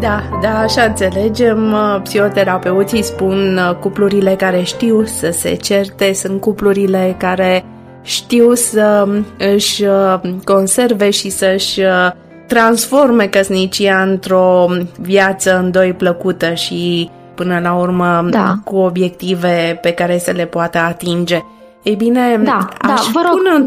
Da, așa înțelegem. Psihoterapeuții spun cuplurile care știu să se certe sunt cuplurile care știu să își conserve și să-și transforme căsnicia într-o viață în doi plăcută și până la urmă cu obiective pe care să le poată atinge. Ei bine, vă rog,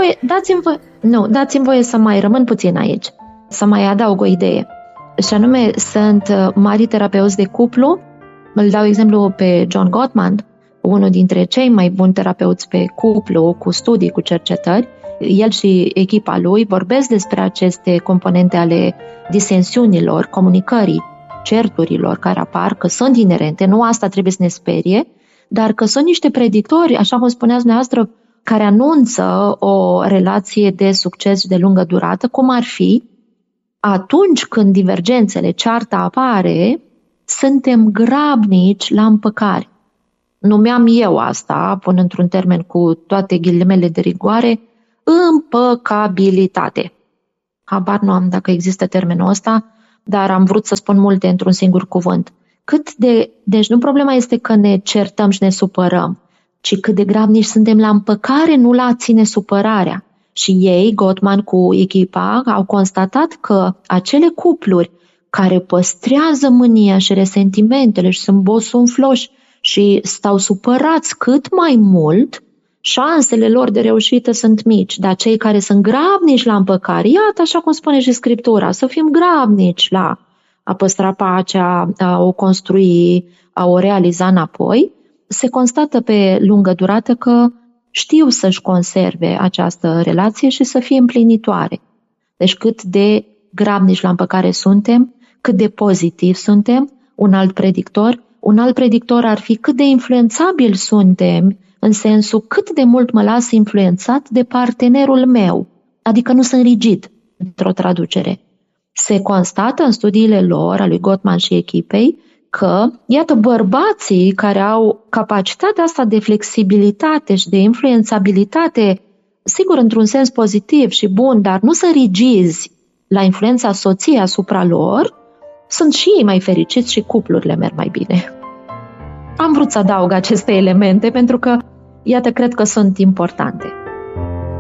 dați-mi voie să mai rămân puțin aici, să mai adaug o idee. Și anume, sunt mari terapeuți de cuplu, îl dau exemplu pe John Gottman, unul dintre cei mai buni terapeuți pe cuplu, cu studii, cu cercetări. El și echipa lui vorbesc despre aceste componente ale disensiunilor, comunicării, certurilor care apar, că sunt inerente, nu asta trebuie să ne sperie, dar că sunt niște predictori, așa cum spuneați dumneavoastră, care anunță o relație de succes de lungă durată, cum ar fi atunci când divergențele, cearta apare, suntem grabnici la împăcare. Numeam eu asta, pun într-un termen cu toate ghilimele de rigoare, împăcabilitate. Habar nu am dacă există termenul ăsta, dar am vrut să spun multe într-un singur cuvânt. Deci nu problema este că ne certăm și ne supărăm, ci cât de grabnici suntem la împăcare, nu la a ține supărarea. Și ei, Gottman cu echipa, au constatat că acele cupluri care păstrează mânia și resentimentele și sunt bosunfloși și stau supărați cât mai mult, șansele lor de reușită sunt mici. Dar cei care sunt grabnici la împăcare, iată așa cum spune și Scriptura, să fim grabnici la a păstra pacea, a o construi, a o realiza înapoi, se constată pe lungă durată că știu să-și conserve această relație și să fie împlinitoare. Deci cât de grabnici la împăcare suntem, cât de pozitivi suntem, un alt predictor ar fi cât de influențabil suntem, în sensul cât de mult mă las influențat de partenerul meu, adică nu sunt rigid, într-o traducere. Se constată în studiile lor, a lui Gottman și echipei, că, iată, bărbații care au capacitatea asta de flexibilitate și de influențabilitate, sigur, într-un sens pozitiv și bun, dar nu sunt rigizi la influența soției asupra lor, sunt și ei mai fericiți și cuplurile merg mai bine. Am vrut să adaug aceste elemente pentru că, iată, cred că sunt importante.